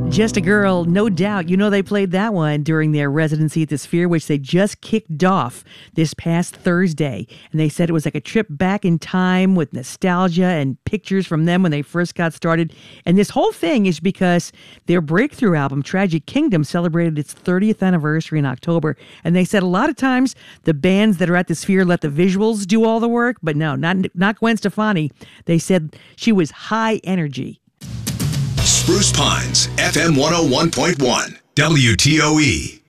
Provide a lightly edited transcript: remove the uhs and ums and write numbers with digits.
Just a Girl, no doubt. You know, they played that one during their residency at the Sphere, which they just kicked off this past Thursday. And they said it was like a trip back in time with nostalgia and pictures from them when they first got started. And this whole thing is because their breakthrough album, Tragic Kingdom, celebrated its 30th anniversary in October. And they said a lot of times the bands that are at the Sphere let the visuals do all the work. But no, not Gwen Stefani. They said she was high energy. Spruce Pines, FM 101.1, WTOE.